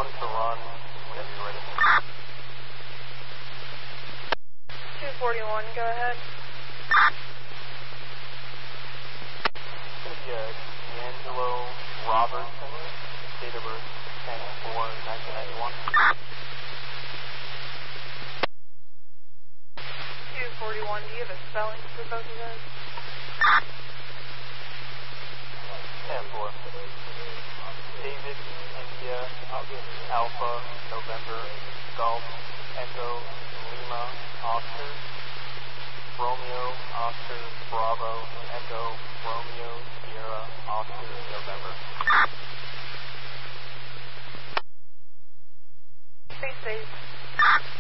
one to run whenever you're ready. 241, go ahead. It's going to be D'Angelo Robertson, date of birth 10/4/1991. 241, do you have a spelling for both of those? 10/4. David, India, Alpha, November, Golf, Echo, Lima, Oscar, Romeo, Oscar, Bravo, Echo, Romeo, Sierra, Oscar, November. Stay safe.